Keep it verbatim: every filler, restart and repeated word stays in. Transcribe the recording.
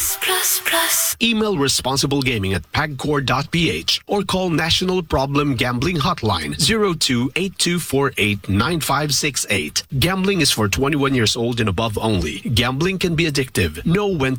Plus, plus, plus. Email responsiblegaming at pagcor dot p h or call National Problem Gambling Hotline zero two eight two four eight nine five six eight. Gambling is for twenty-one years old and above only. Gambling can be addictive. Know when